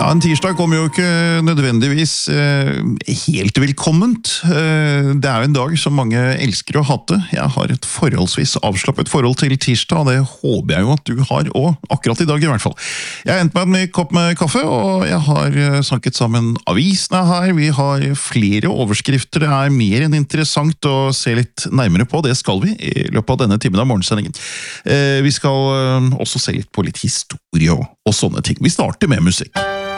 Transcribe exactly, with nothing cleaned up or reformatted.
Ja, en tirsdag kommer jo ikke nødvendigvis eh, helt velkomment. Eh, det er jo en dag som mange elsker å hate. Jeg har et forholdsvis avslappet forhold til tirsdag, og det håper jeg jo at du har også, akkurat i dag i hvert fall. Jeg har hentet meg en kopp med kaffe, og jeg har eh, sanket sammen avisene her. Vi har flere overskrifter. Det er mer enn interessant å se litt nærmere på. Det skal vi i løpet av denne timen av morgensendingen. Eh, vi skal eh, også se litt på litt historie og, og sånne ting. Vi starter med musikk.